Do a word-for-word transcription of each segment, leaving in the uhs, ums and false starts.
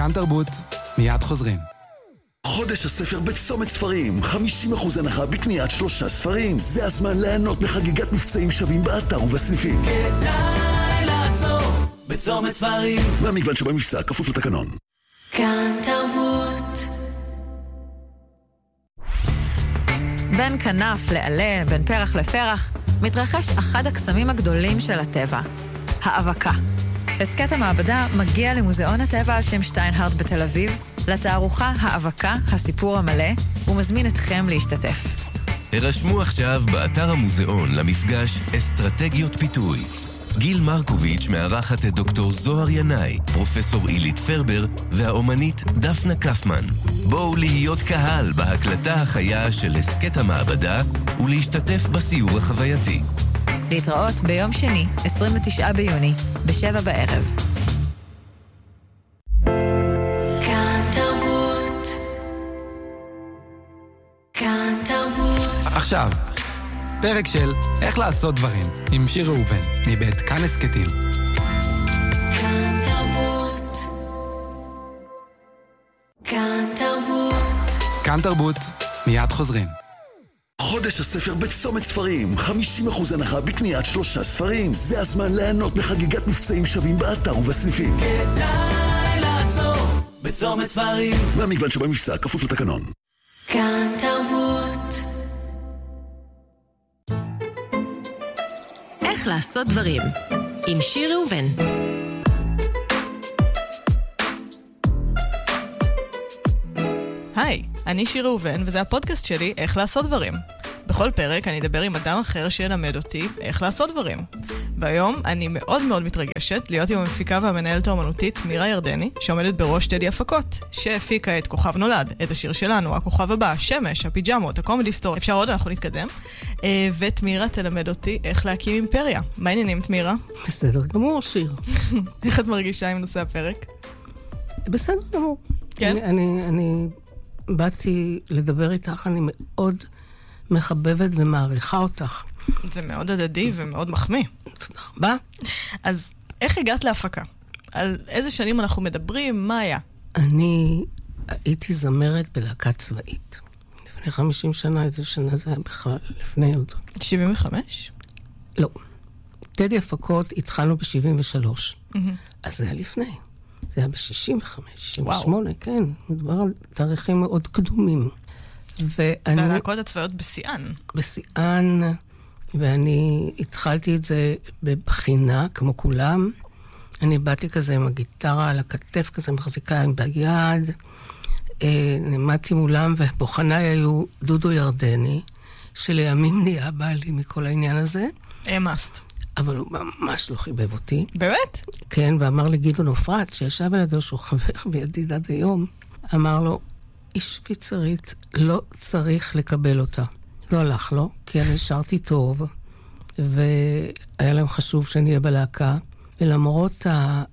כאן תרבות, מיד חוזרים. חודש הספר בצומת ספרים, חמישים אחוז הנחה בקניית שלושה ספרים. זה הזמן ליהנות מחגיגת מבצעים שווים באתר ובסניפים. כדאי לעצור בצומת ספרים. והמגוון שבמבצע כפוף לתקנון. כאן תרבות. בין כנף לעלה, בין פרח לפרח, מתרחש אחד הקסמים הגדולים של הטבע, האבקה. הסקט המעבדה מגיע למוזיאון הטבע על שם שטיינהרט בתל אביב, לתערוכה האבקה, הסיפור המלא, ומזמין אתכם להשתתף. הרשמו עכשיו באתר המוזיאון למפגש אסטרטגיות פיתוי. גיל מרקוביץ' מארחת את דוקטור זוהר ינאי, פרופסור אילית פרבר והאומנית דפנה קפמן. בואו להיות קהל בהקלטה החיה של הסקט המעבדה ולהשתתף בסיור החווייתי. להתראות ביום שני, עשרים ותשעה ביוני, בשבע בערב. כאן תרבות. כאן תרבות. עכשיו, פרק של איך לעשות דברים עם שיר ראובן, מבית כאן הסקטים. כאן תרבות. כאן תרבות. כאן תרבות, מיד חוזרים. חודש הספר בצומת ספרים, חמישים אחוז הנחה בקניית שלושה ספרים. זה הזמן ליהנות מחגיגת מבצעים שווים באתר ובסניפים. כדאי לעצור בצומת ספרים. והמגוון שבמבצע כפוף לתקנון. כאן תרבות. איך לעשות דברים עם שיר ראובן. היי, אני שיר ראובן וזה הפודקאסט שלי איך לעשות דברים. בכל פרק אני אדבר עם אדם אחר שילמד אותי איך לעשות דברים. והיום אני מאוד מאוד מתרגשת להיות עם המפיקה והמנהלת האומנותית מירה ירדני, שעומדת בראש טדי הפקות, שהפיקה את כוכב נולד, את השיר שלנו, הכוכב הבא, שמש, הפיג'מות, הקומדי סטור, אפשר עוד, אנחנו נתקדם. ואת מירה תלמד אותי איך להקים אימפריה. מה העניינים את מירה? בסדר גמור, שיר. איך את מרגישה עם נושא הפרק? בסדר גמור. כן? אני, אני, אני באתי לדבר איתך, אני מאוד מחבבת ומעריכה אותך. זה מאוד הדדי ומאוד מחמיא. תודה רבה. אז איך הגעת להפקה? על איזה שנים אנחנו מדברים? מה היה? אני הייתי זמרת בלהקה צבאית. לפני חמישים שנה, איזה שנה זה היה בכלל, לפני עוד. שבעים וחמש? לא. טדי הפקות התחלנו ב-שבעים ושלוש. אז זה היה לפני. זה היה ב-שישים וחמש, שישים ושמונה, כן. מדובר על תאריכים מאוד קדומים. ואני... והלהקות הצבאיות בשיאן. בשיאן, ואני התחלתי את זה בבחינה, כמו כולם. אני באתי כזה עם הגיטרה על הכתף, כזה מחזיקה עם ביד. נעמדתי מולם, ובוחניי היו דודו ירדני, שלימים נהיה בעלי מכל העניין הזה. אמסט. אבל הוא ממש לא חיבב אותי. באמת? כן, ואמר לי גדעון עופרת, שישב על ידו שהוא חבר וידיד עד היום, אמר לו, איש שוויצרית לא צריך לקבל אותה. לא הלך לו, כי אני שרתי טוב, והיה להם חשוב שאני אהיה בלהקה, ולמרות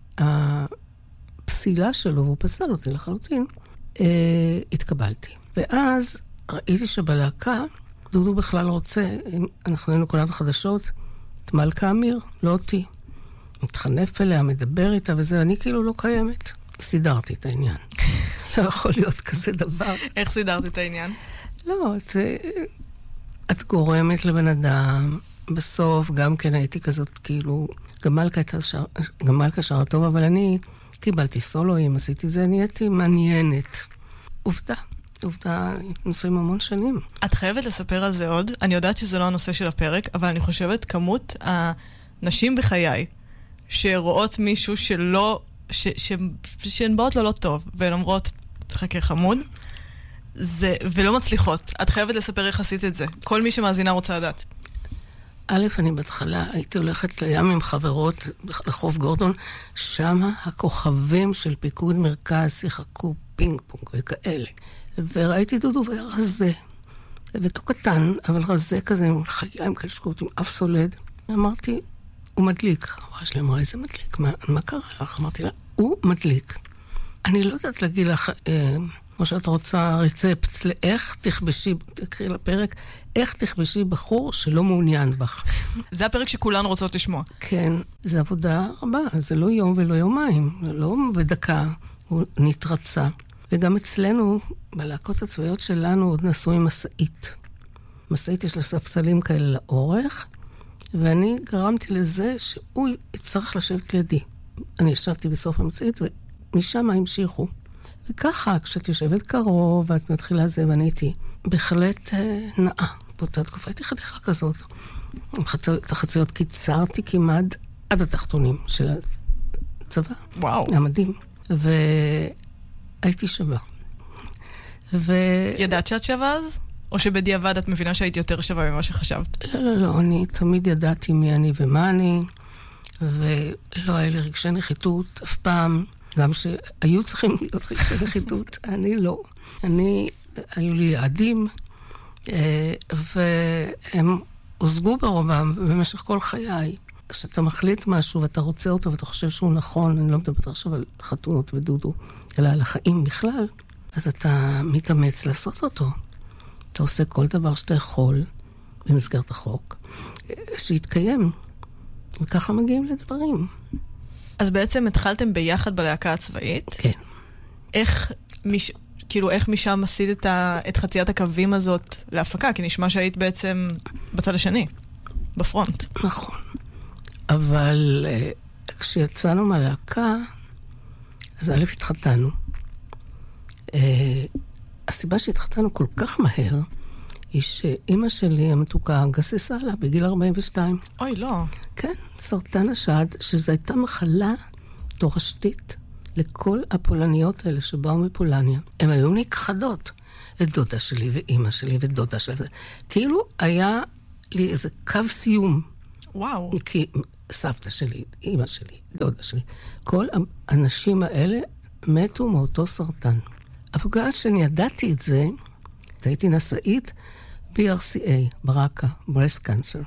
הפסילה שלו, והוא פסל אותי לחלוטין, אה, התקבלתי. ואז ראיתי שבלהקה, דודו בכלל רוצה, אנחנו היינו כולנו חדשות, את מלכה אמיר, לא אותי. מתחנף אליה, מדבר איתה וזה, אני כאילו לא קיימת. סידרתי את העניין. לא יכול להיות כזה דבר. איך סידרת את העניין? לא, את, את גורמת לבן אדם, בסוף גם כן הייתי כזאת, כאילו, גם מלכה, שר, גם מלכה שרה טוב, אבל אני קיבלתי סולואים, עשיתי זה, נהייתי מעניינת. עובדה. עובדה, נושאים המון שנים. את חייבת לספר על זה עוד. אני יודעת שזה לא הנושא של הפרק, אבל אני חושבת כמות הנשים בחיי שרואות מישהו שלא, ש, ש, שהן באות לו לא טוב, והן אומרות, חכה חמוד, זה, ולא מצליחות. את חייבת לספר איך עשית את זה. כל מי שמאזינה רוצה לדעת. א', אני בהתחלה הייתי הולכת לים עם חברות לחוף גורדון, שמה הכוכבים של פיקוד מרכז שיחקו פינג פונג וכאלה. וראיתי דודו והיה רזה, ולא קטן, אבל רזה כזה, עם חיים קשקות, עם אף סולד. אמרתי, הוא מדליק. אמרה שלי, אמרה, איזה מדליק? מה, מה קרה לך? אמרתי לה, הוא מדליק. אני לא יודעת להגיד לך, אה, כמו שאת רוצה, רצפט לאיך תכבשי, תקריא לפרק, איך תכבשי בחור שלא מעוניין בך. זה הפרק שכולן רוצות לשמוע. כן, זה עבודה רבה, זה לא יום ולא יומיים, לא בדקה. הוא נתרצה. וגם אצלנו, בלהקות הצבאיות שלנו, עוד נסעו עם מסעית. מסעית יש לה ספסלים כאלה לאורך, ואני גרמתי לזה שהוא יצטרך לשבת לידי. אני ישבתי בסוף המסעית, ומשם המשיכו. וככה, כשאת יושבת קרוב, ואת מתחילה זה, ואני הייתי בהחלט אה, נאה. באותה תקופה הייתי חתיכה כזאת. את החציות קיצרתי כמעט עד התחתונים של הצבא. וואו. המדהים. והייתי שווה. ו... ידעת שאת שווה אז? או שבדיעבד את מבינה שהיית יותר שווה ממה שחשבת? לא, לא, לא. אני תמיד ידעתי מי אני ומה אני, ולא היה לי רגשי נחיתות אף פעם. גם שהיו צריכים להיות רגשי נחיתות, אני לא. אני, היו לי יעדים, והם הושגו ברובם במשך כל חיי. כשאתה מחליט משהו ואתה רוצה אותו ואתה חושב שהוא נכון, אני לא מדברת עכשיו על חתונות ודודו, אלא על החיים בכלל, אז אתה מתאמץ לעשות אותו. אתה עושה כל דבר שאתה יכול במסגרת החוק, שיתקיים. וככה מגיעים לדברים. אז בעצם התחלתם ביחד בלהקה הצבאית? כן. איך, מש... כאילו, איך משם עשית את, ה... את חציית הקווים הזאת להפקה? כי נשמע שהיית בעצם בצד השני, בפרונט. נכון. אבל uh, כשיצאנו מהלהקה, אז א' התחתנו. Uh, הסיבה שהתחתנו כל כך מהר, היא שאמא שלי המתוקה גססה לה בגיל ארבעים ושתיים. אוי, לא. כן, סרטן השד, שזו הייתה מחלה תורשתית לכל הפולניות האלה שבאו מפולניה. הן היו נכחדות. ודודה שלי ואמא שלי ודודה שלי. כאילו היה לי איזה קו סיום. וואו. כי סבתא שלי, אמא שלי, דודה שלי, כל האנשים האלה מתו מאותו סרטן. אבל בגלל שאני ידעתי את זה, הייתי נשאית בי אר סי איי, ברקה, breast cancer.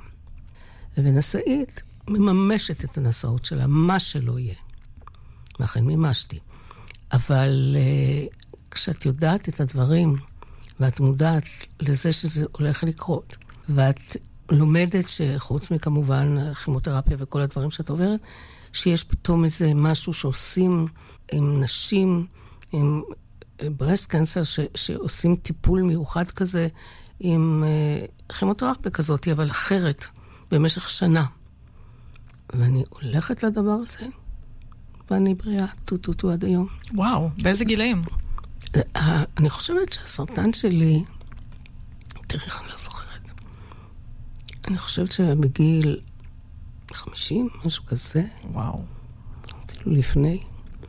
ונשאית מממשת את הנשאות שלה, מה שלא יהיה. ואכן מימשתי. אבל uh, כשאת יודעת את הדברים, ואת מודעת לזה שזה הולך לקרות, ואת לומדת שחוץ מכמובן כימותרפיה וכל הדברים שאת עוברת, שיש פתאום איזה משהו שעושים עם נשים, עם ברסט קנסר, ש- שעושים טיפול מיוחד כזה, עם uh, כימותרפיה כזאת, אבל אחרת, במשך שנה. ואני הולכת לדבר הזה, ואני בריאה טו-טו-טו עד היום. וואו, באיזה גילאים? אני חושבת שהסרטן שלי, תראי איך אני לא זוכרת. אני חושבת שבגיל חמישים, משהו כזה. וואו. אפילו לפני.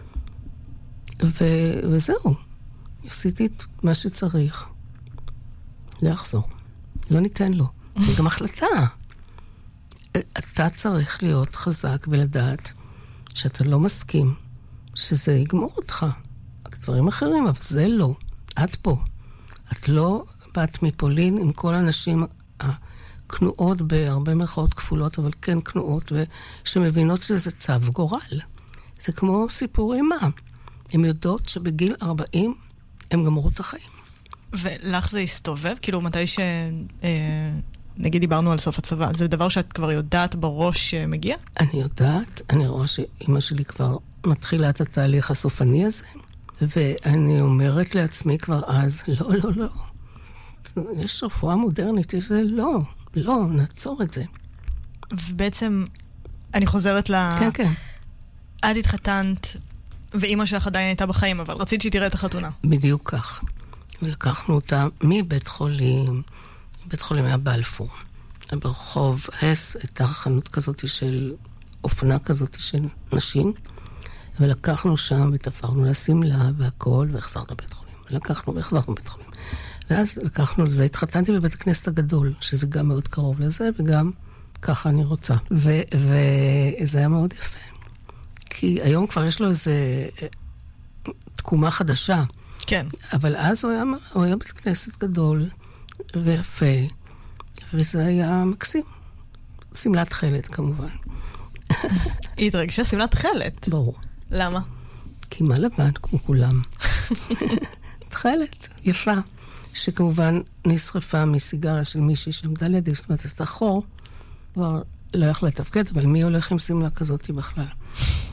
ו- וזהו. עשיתי את מה שצריך. לחזור. לא ניתן לו. זה גם החלטה. אתה צריך להיות חזק ולדעת שאתה לא מסכים, שזה יגמור אותך. דברים אחרים, אבל זה לא. את פה. את לא באת מפולין עם כל הנשים הכנועות בהרבה מרכאות כפולות, אבל כן כנועות, ושמבינות שזה צו גורל. זה כמו סיפור אימה. הן יודעות שבגיל ארבעים הם גמרו את החיים. ולך זה הסתובב? כאילו מתי ש... אה, נגיד דיברנו על סוף הצבא, זה דבר שאת כבר יודעת בראש שמגיע? אני יודעת, אני רואה שאמא שלי כבר מתחילה את התהליך הסופני הזה, ואני אומרת לעצמי כבר אז, לא, לא, לא. יש רפואה מודרנית, יש זה, לא, לא, נעצור את זה. ובעצם, אני חוזרת ל... כן, כן. את התחתנת, ואמא שלך עדיין הייתה בחיים, אבל רצית שהיא תראה את החתונה. בדיוק כך. ולקחנו אותה מבית חולים, בית חולים היה בלפור. ברחוב הס הייתה חנות כזאת של אופנה כזאת של נשים, ולקחנו שם ותפרנו לסמלה והכל, והחזרנו לבית חולים. לקחנו והחזרנו לבית חולים. ואז לקחנו לזה, התחתנתי בבית הכנסת הגדול, שזה גם מאוד קרוב לזה, וגם ככה אני רוצה. ו- וזה היה מאוד יפה. כי היום כבר יש לו איזה תקומה חדשה. כן. אבל אז הוא היה, הוא היה בית כנסת גדול ויפה, וזה היה מקסים. סמלת חלת, כמובן. היא התרגשה סמלת חלת? ברור. למה? כי מה לבן, כמו כולם. תחלת, יפה, שכמובן נשרפה מסיגריה של מישהי שעמדה לידי, זאת אומרת, עשתה חור, כבר לא יכלה לתפקד, אבל מי הולך עם סמלה כזאת בכלל?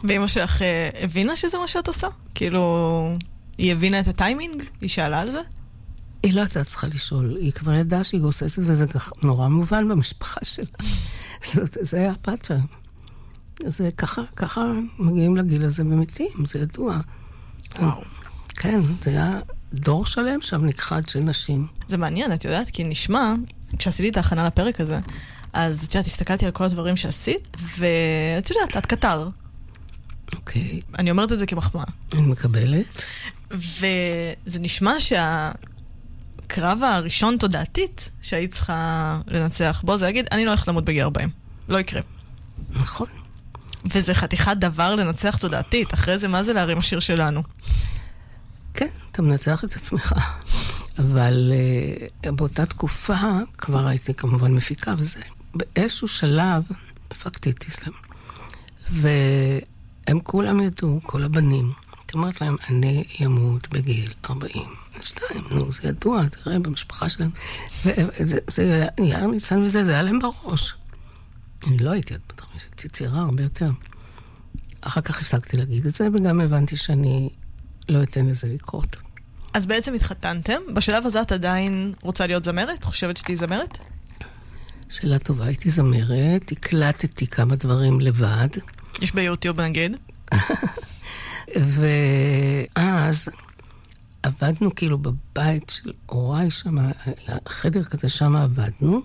ואמא שלך הבינה שזה מה שאת עושה? כאילו, היא הבינה את הטיימינג? היא שאלה על זה? היא לא הייתה צריכה לשאול, היא כבר ידעה שהיא גוססת, וזה נורא מובן במשפחה שלה. זה היה הפאטרן. זה ככה, ככה מגיעים לגיל הזה ומתים, זה ידוע. וואו. כן, זה היה דור שלם שם נכחד של נשים. זה מעניין, את יודעת, כי נשמע, כשעשיתי את ההכנה לפרק הזה, אז את יודעת, הסתכלתי על כל הדברים שעשית, ואת יודעת, את קטר. אוקיי. אני אומרת את זה כמחמאה. אני מקבלת. וזה נשמע שהקרב הראשון תודעתית שהיית צריכה לנצח בו, זה להגיד, אני לא הולכת למות בגיל ארבעים. לא יקרה. נכון. וזה חתיכת דבר לנצח תודעתית. אחרי זה, מה זה להרים השיר שלנו? כן, אתה מנצח את עצמך. אבל uh, באותה תקופה כבר הייתי כמובן מפיקה, וזה באיזשהו שלב הפקתי את איסלאם. והם כולם ידעו, כל הבנים. הייתי אומרת להם, אני ימות בגיל ארבעים ושתיים, נו, זה ידוע, תראה, במשפחה שלהם. וזה, זה, יאיר ניצן וזה, זה היה להם בראש. אני לא הייתי עוד בטח, הייתי צעירה הרבה יותר. אחר כך הפסקתי להגיד את זה, וגם הבנתי שאני לא אתן לזה לקרות. אז בעצם התחתנתם, בשלב הזה את עדיין רוצה להיות זמרת? חושבת שתהי זמרת? שאלה טובה, הייתי זמרת, הקלטתי כמה דברים לבד. יש ביוטיוב נגיד? ואז עבדנו כאילו בבית של הוריי שם, חדר כזה שם עבדנו,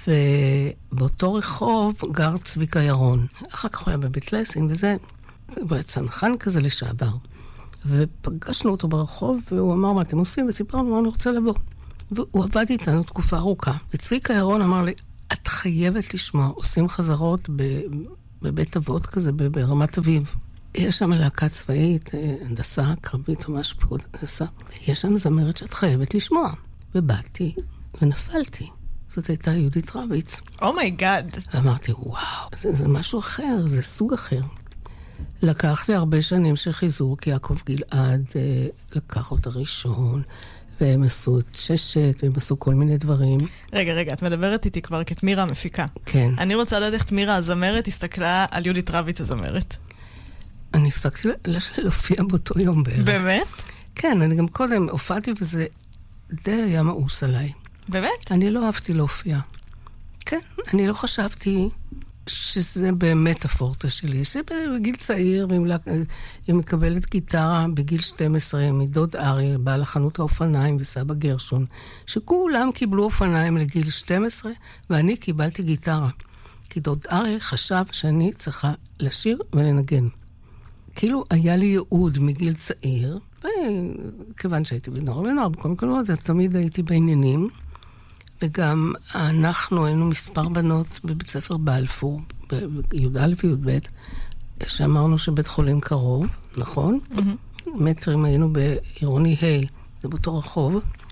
ובאותו רחוב גר צביקה ירון. אחר כך הוא היה בבית לסין, וזה צנחן כזה לשעבר. ופגשנו אותו ברחוב, והוא אמר מה אתם עושים, וסיפרנו מה אני רוצה לבוא. והוא עבד איתנו תקופה ארוכה. וצביקה ירון אמר לי, את חייבת לשמוע, עושים חזרות בבית אבות כזה, ברמת אביב. יש שם להקה צבאית, הנדסה, קרבית או משהו, פקוד הנדסה. יש שם זמרת שאת חייבת לשמוע. ובאתי ונפלתי. זאת הייתה יהודית רביץ. אומייגאד. ואמרתי, וואו, זה, זה משהו אחר, זה סוג אחר. לקח לי הרבה שנים של חיזוק, כי יעקב גלעד אה, לקח אותה ראשון, והם עשו את ששת, והם עשו כל מיני דברים. רגע, רגע, את מדברת איתי כבר כתמירה המפיקה. כן. אני רוצה לדעת איך תמירה הזמרת הסתכלה על יהודית רביץ הזמרת. אני הפסקתי להופיע באותו יום בערך. באמת? כן, אני גם קודם הופעתי, וזה די היה מאוס עליי. באמת? אני לא אהבתי להופיע. כן, אני לא חשבתי שזה באמת הפורטה שלי. שבגיל צעיר, היא מקבלת גיטרה בגיל שתים עשרה, מדוד אריה, בעל החנות האופניים וסבא גרשון, שכולם קיבלו אופניים לגיל שתים עשרה, ואני קיבלתי גיטרה. כי דוד אריה חשב שאני צריכה לשיר ולנגן. כאילו היה לי ייעוד מגיל צעיר, וכיוון שהייתי בנוער לנוער, בכל מקומות, אז תמיד הייתי בעניינים, וגם אנחנו היינו מספר בנות בבית ספר באלפור, בי"א וי"ב, שאמרנו שבית חולים קרוב, נכון? Mm-hmm. מטרים היינו בעירוני ה', זה באותו רחוב,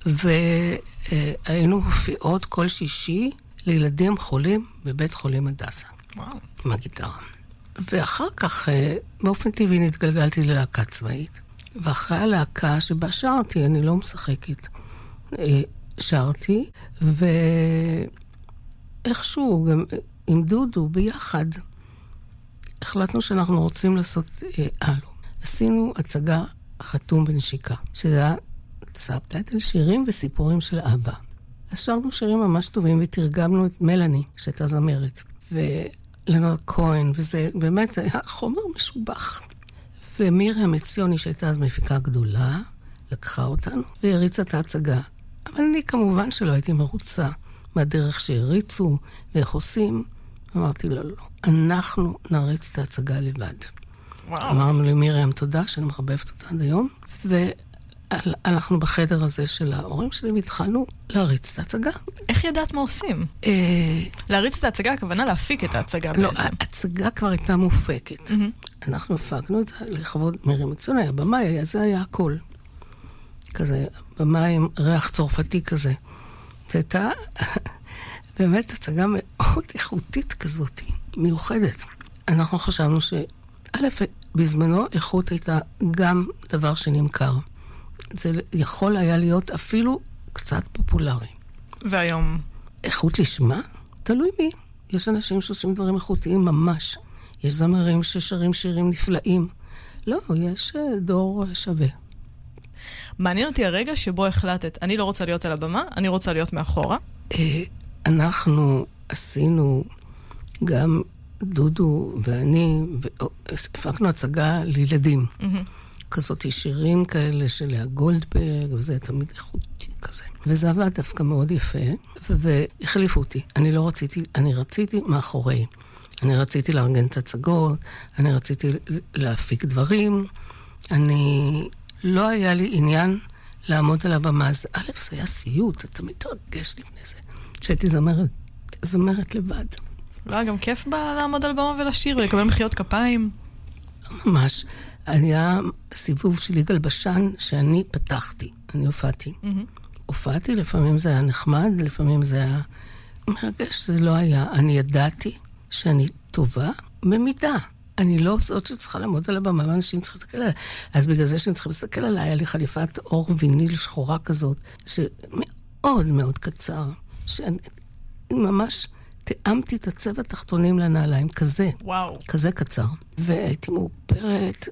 והיינו הופיעות כל שישי לילדים חולים בבית חולים הדסה. וואו. עם הגיטרה. ואחר כך, באופן טבעי, נתגלגלתי ללהקה צבאית. ואחרי הלהקה שבה שרתי, אני לא משחקת, שרתי, ואיכשהו, גם עם דודו ביחד, החלטנו שאנחנו רוצים לעשות אלו. עשינו הצגה חתום בנשיקה, שזה היה סאבטייטל שירים וסיפורים של אהבה. אז שרנו שירים ממש טובים, ותרגמנו את מלאני, שהייתה זמרת, ולנוד כהן, וזה באמת היה חומר משובח. ומירם עציוני, שהייתה אז מפיקה גדולה, לקחה אותנו, והריצה את ההצגה. אבל אני כמובן שלא הייתי מרוצה מהדרך שהריצו ואיך עושים. אמרתי לו, לא, אנחנו נריץ את ההצגה לבד. וואו. אמרנו למירם תודה, שאני מחבבת אותה עד היום, והלכנו בחדר הזה של ההורים שלי, והתחלנו להריץ את ההצגה. איך ידעת מה עושים? להריץ את ההצגה, הכוונה להפיק את ההצגה בעצם. לא, ההצגה כבר הייתה מופקת. אנחנו הפקנו את זה לכבוד מירם עציוני, הבמאי, זה היה הכל. כזה, במה עם ריח צרפתי כזה. זה הייתה באמת הצגה מאוד איכותית כזאת, מיוחדת. אנחנו חשבנו שא', בזמנו איכות הייתה גם דבר שנמכר. זה יכול היה להיות אפילו קצת פופולרי. והיום? איכות לשמה? תלוי מי. יש אנשים שעושים דברים איכותיים ממש. יש זמרים ששרים שירים נפלאים. לא, יש דור שווה. מעניין אותי הרגע שבו החלטת, אני לא רוצה להיות על הבמה, אני רוצה להיות מאחורה. אנחנו עשינו גם דודו ואני, הפקנו הצגה לילדים. כזאת שירים כאלה של לאה גולדברג, וזה תמיד איכותי כזה. וזה עבד דווקא מאוד יפה, והחליפו אותי. אני לא רציתי, אני רציתי מאחורי. אני רציתי לארגן את הצגות, אני רציתי להפיק דברים. אני, לא היה לי עניין לעמוד על הבמה. אז א', זה היה סיוט, אתה מתרגש לפני זה. שהייתי זמרת, זמרת לבד. לא, גם כיף בה לעמוד על הבמה ולשיר, ולקבל מחיאות כפיים. ממש. היה סיבוב של יגאל בשן שאני פתחתי, אני הופעתי. הופעתי, לפעמים זה היה נחמד, לפעמים זה היה מרגש, זה לא היה. אני ידעתי שאני טובה במידה. אני לא זאת שצריכה לעמוד על הבמה, ואנשים צריכים להסתכל עליי. אז בגלל זה שאני צריכה להסתכל עליי, היה לי חליפת אור ויניל שחורה כזאת, שמאוד מאוד קצר, שאני ממש תאמתי את הצבע התחתונים לנעליים, כזה. וואו. כזה קצר. והייתי מאופרת,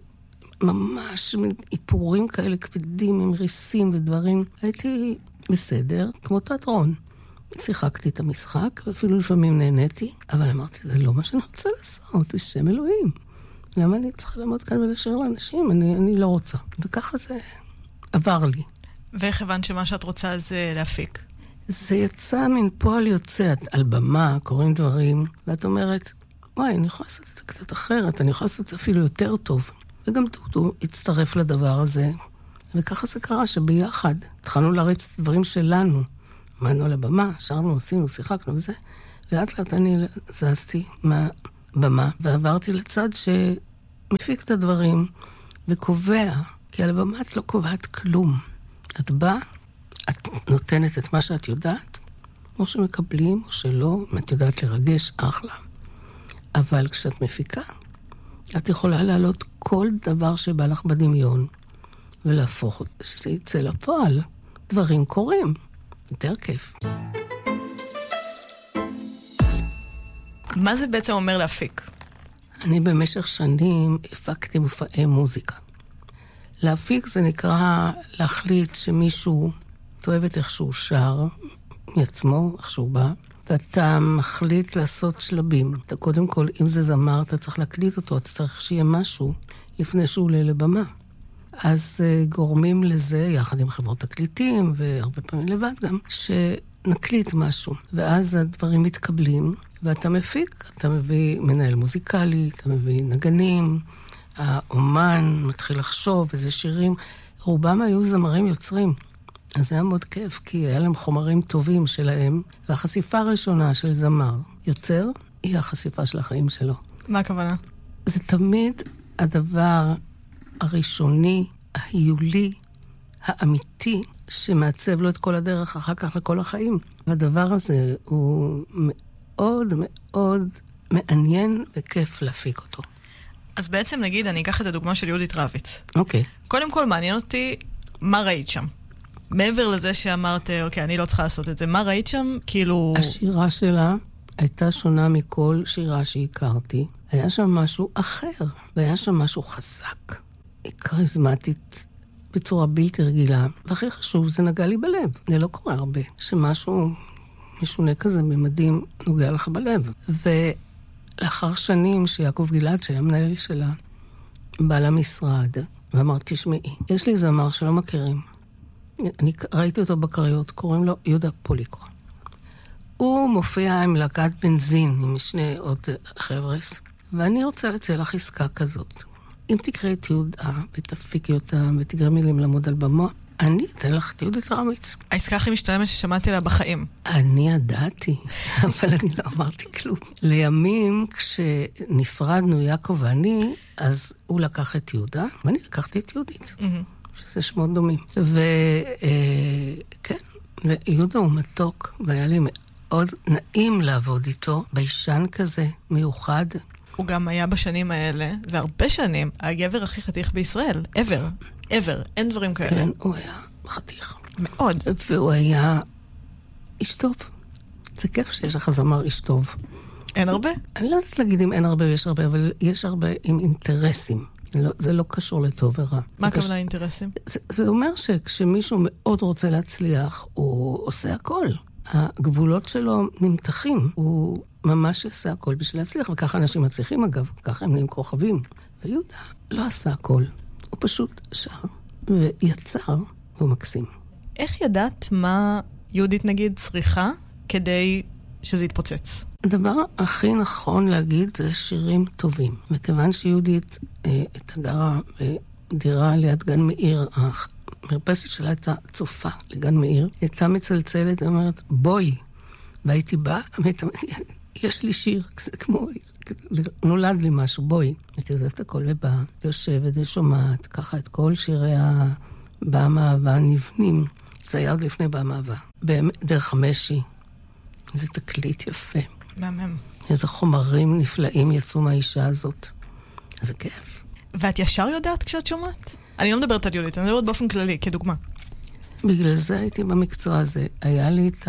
ממש איפורים כאלה כבדים עם ריסים ודברים. הייתי בסדר, כמו תיאטרון. שיחקתי את המשחק, ואפילו לפעמים נהניתי, אבל אמרתי, זה לא מה שאני רוצה לעשות, בשם אלוהים. למה אני צריכה לעמוד כאן ולשאר לאנשים? אני, אני לא רוצה. וככה זה עבר לי. ואיך הבנת שמה שאת רוצה זה להפיק? זה יצא מן פועל יוצא, על במה, קוראים דברים, ואת אומרת, וואי, אני יכולה לעשות את זה קצת אחרת, אני יכולה לעשות את זה אפילו יותר טוב. וגם דודו הצטרף לדבר הזה, וככה זה קרה שביחד התחלנו להריץ את הדברים שלנו. עמדנו על הבמה, שרנו, עשינו, שיחקנו וזה, ולאט לאט אני זזתי מהבמה, ועברתי לצד שמפיק את הדברים, וקובע, כי על הבמה את לא קובעת כלום. את באה, את נותנת את מה שאת יודעת, או שמקבלים, או שלא, אם את יודעת לרגש, אחלה. אבל כשאת מפיקה, את יכולה להעלות כל דבר שבא לך בדמיון, ולהפוך, שזה יצא לפועל. דברים קורים. יותר כיף. מה זה בעצם אומר להפיק? אני במשך שנים הפקתי מופעי מוזיקה. להפיק זה נקרא להחליט שמישהו תאהב את איך שהוא שר מעצמו, איך שהוא בא, ואתה מחליט לעשות שלבים. אתה קודם כל, אם זה זמר, אתה צריך להקליט אותו, אתה צריך שיהיה משהו לפני שהוא עולה לבמה. אז uh, גורמים לזה, יחד עם חברות תקליטים, והרבה פעמים לבד גם, שנקליט משהו. ואז הדברים מתקבלים, ואתה מפיק, אתה מביא מנהל מוזיקלי, אתה מביא נגנים, האומן מתחיל לחשוב, איזה שירים. רובם היו זמרים יוצרים. אז זה היה מאוד כיף, כי היה להם חומרים טובים שלהם, והחשיפה הראשונה של זמר יוצר, היא החשיפה של החיים שלו. מה הכוונה? זה תמיד הדבר הראשוני, ההיולי, האמיתי, שמעצב לו את כל הדרך אחר כך לכל החיים. והדבר הזה הוא מאוד מאוד מעניין וכיף להפיק אותו. אז בעצם נגיד, אני אקח את הדוגמה של יהודית רביץ. אוקיי. קודם כל מעניין אותי, מה ראית שם? מעבר לזה שאמרת, אוקיי, אני לא צריכה לעשות את זה, מה ראית שם? כאילו... השירה שלה הייתה שונה מכל שירה שהכרתי. היה שם משהו אחר, והיה שם משהו חזק. היא קריזמטית בצורה בלתי רגילה, והכי חשוב, זה נגע לי בלב. זה לא קורה הרבה, שמשהו משונה כזה במדים נוגע לך בלב. ולאחר שנים שיעקב גלעד, שהיה מנהל שלה, בא למשרד, ואמר, תשמעי, יש לי זמר שלא מכירים. אני ראיתי אותו בקריות, קוראים לו יהודה פוליקו. הוא מופיע עם להקת בנזין, עם שני עוד חבר'ס, ואני רוצה להציע לך עסקה כזאת. אם תקראי את יהודה ותפיקי אותה ותגרמי להם לעמוד על במה, אני אתן לך את יהודית רביץ. העסקה הכי משתלמת ששמעתי לה בחיים. אני ידעתי, אבל אני לא אמרתי כלום. לימים, כשנפרדנו יעקב ואני, אז הוא לקח את יהודה, ואני לקחתי את יהודית. שזה שמות דומים. וכן, ויהודה הוא מתוק, והיה לי מאוד נעים לעבוד איתו, ביישן כזה, מיוחד. הוא גם היה בשנים האלה, והרבה שנים, הגבר הכי חתיך בישראל, ever, ever, אין דברים כאלה. כן, הוא היה חתיך. מאוד. והוא היה איש טוב. זה כיף שיש לך זמר איש טוב. אין הרבה? אני לא יודעת להגיד אם אין הרבה ויש הרבה, אבל יש הרבה עם אינטרסים. לא, זה לא קשור לטוב ורע. מה הכוונה קש... אינטרסים? זה, זה אומר שכשמישהו מאוד רוצה להצליח, הוא עושה הכל. הגבולות שלו נמתחים. הוא ממש עושה הכל בשביל להצליח, וככה אנשים מצליחים אגב, ככה הם נהיים כוכבים. ויהודה לא עשה הכל. הוא פשוט שר ויצר, והוא מקסים. איך ידעת מה יהודית נגיד צריכה כדי שזה יתפוצץ? הדבר הכי נכון להגיד זה שירים טובים. וכיוון שיהודית אה, את הגרה בדירה ליד גן מאיר, המרפסת שלה הייתה צופה לגן מאיר, היא הייתה מצלצלת ואומרת, בואי. והייתי באה, יש לי שיר, זה כמו, נולד לי משהו, בואי. הייתי עוזבת הכל ובאה, יושבת ושומעת, ככה את כל שירי הבמה והנבנים. זה היה עוד לפני במה הבאה. דרך המשי. זה תקליט יפה. מהמם. איזה חומרים נפלאים יצאו מהאישה הזאת. אז זה כיף. ואת ישר יודעת כשאת שומעת? אני לא מדברת על יהודית, אני מדברת באופן כללי, כדוגמה. בגלל זה הייתי במקצוע הזה. היה לי את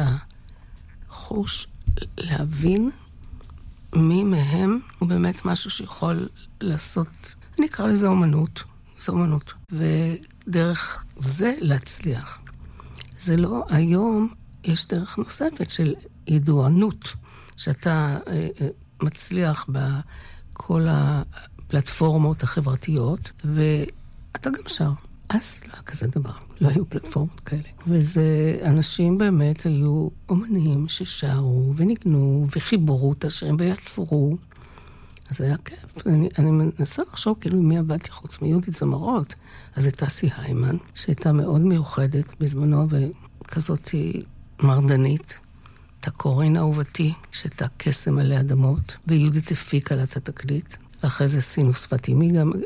החוש להבין מי מהם הוא באמת משהו שיכול לעשות, אני אקרא לזה אומנות. זה אומנות. ודרך זה להצליח. זה לא, היום יש דרך נוספת של ידוענות, שאתה אה, אה, מצליח בכל הפלטפורמות החברתיות, ואתה גם שר. אז לא היה כזה דבר, לא היו פלטפורמות כאלה. וזה, אנשים באמת היו אומנים ששרו וניגנו וחיברו את השירים ויצרו. אז היה כיף. אני, אני מנסה לחשוב כאילו מי עבדתי חוץ מיהודית זמרות. אז הייתה סי היימן, שהייתה מאוד מיוחדת בזמנו וכזאת מרדנית. הייתה קורין אהובתי, שהייתה קסם עלי אדמות, ויהודית הפיקה לה את התקליט. ואחרי זה סינוס פטימי גם